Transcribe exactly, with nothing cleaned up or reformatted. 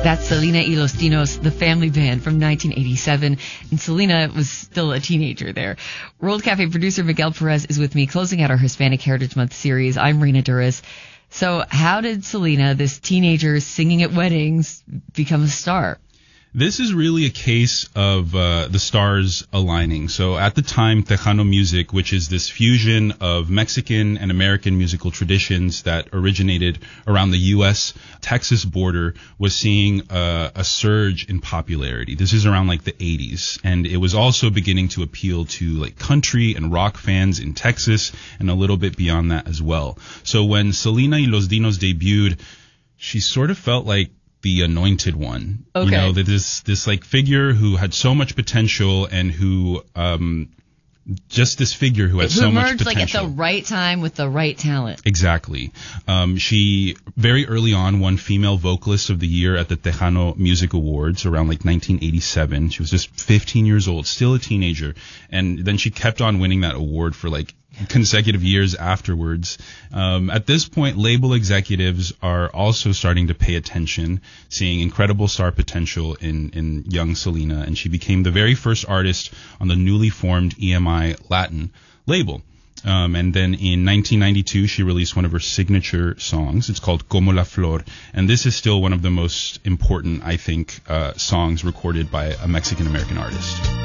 That's Selena y Los Dinos, the family band from nineteen eighty-seven, and Selena was still a teenager there. World Cafe producer Miguel Perez is with me, closing out our Hispanic Heritage Month series. I'm Reina Duras. So how did Selena, this teenager singing at weddings, become a star? This is really a case of uh, the stars aligning. So at the time, Tejano music, which is this fusion of Mexican and American musical traditions that originated around the U S Texas border, was seeing uh, a surge in popularity. This is around like the eighties. And it was also beginning to appeal to like country and rock fans in Texas and a little bit beyond that as well. So when Selena y Los Dinos debuted, she sort of felt like the anointed one. Okay. You know, that this, this like figure who had so much potential and who, um, just this figure who had who so much emerged potential. like at the right time with the right talent. Exactly. Um, she very early on won Female Vocalist of the Year at the Tejano Music Awards around like nineteen eighty-seven. She was just fifteen years old, still a teenager. And then she kept on winning that award for like consecutive years afterwards. Um, at this point, label executives are also starting to pay attention, seeing incredible star potential in, in young Selena, and she became the very first artist on the newly formed E M I Latin label. Um, and then in nineteen ninety-two, she released one of her signature songs. It's called Como la Flor, and this is still one of the most important, I think, uh, songs recorded by a Mexican-American artist.